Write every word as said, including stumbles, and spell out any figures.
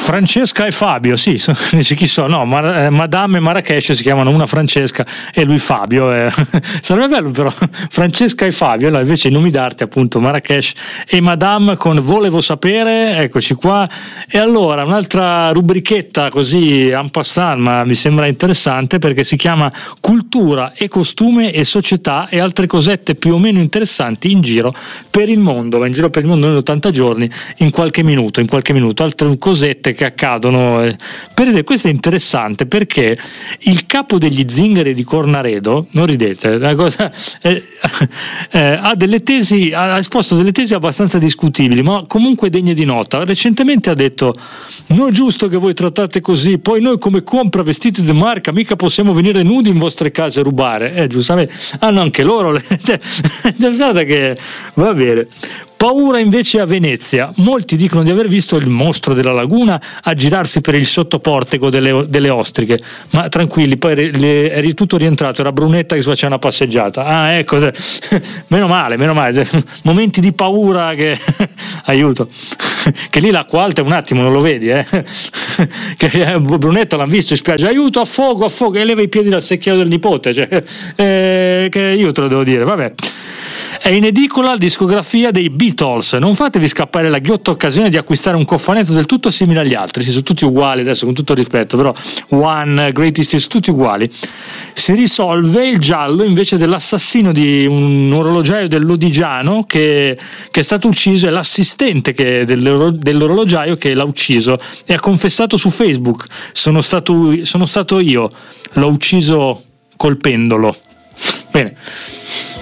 Francesca e Fabio, sì, dice chi sono? No, Mar- eh, Madame e Marrakesh si chiamano, una Francesca e lui Fabio. Eh. Sarebbe bello però, Francesca e Fabio, no, invece i nomi d'arte appunto Marrakesh e Madame con Volevo sapere, eccoci qua. E allora un'altra rubrichetta così en passant, ma mi sembra interessante perché si chiama Cultura e costume e società e altre cosette più o meno interessanti in giro per il mondo, va in giro per il mondo in ottanta giorni, in qualche minuto, in qualche minuto, altre cosette che accadono. Per esempio, questo è interessante perché il capo degli zingari di Cornaredo, non ridete, la cosa, eh, eh, ha delle tesi, ha esposto delle tesi abbastanza discutibili, ma comunque degne di nota. Recentemente ha detto: non è giusto che voi trattate così, poi noi come compra vestiti di marca mica possiamo venire nudi in vostre case a rubare. Eh, giustamente hanno anche loro le... guarda che va bene. Paura invece a Venezia. Molti dicono di aver visto il mostro della laguna aggirarsi per il sottoportico delle, delle ostriche, ma tranquilli, poi le, è tutto rientrato, era Brunetta che si faceva una passeggiata. Ah, ecco, meno male, meno male. Momenti di paura che aiuto, che lì l'acqua alta un attimo non lo vedi, eh? Che Brunetta l'hanno visto in spiaggia, aiuto, affogo, affogo, e leva i piedi dal secchiello del nipote, cioè, eh, che io te lo devo dire, vabbè. È in edicola la discografia dei Beatles. Non fatevi scappare la ghiotta occasione di acquistare un cofanetto del tutto simile agli altri. Si sono tutti uguali adesso, con tutto rispetto, però One, Greatest, sono tutti uguali. Si risolve il giallo invece dell'assassino di un orologiaio dell'Odigiano che, che è stato ucciso, è l'assistente che, dell'orologiaio che l'ha ucciso e ha confessato su Facebook: sono stato, sono stato io, l'ho ucciso colpendolo. Bene.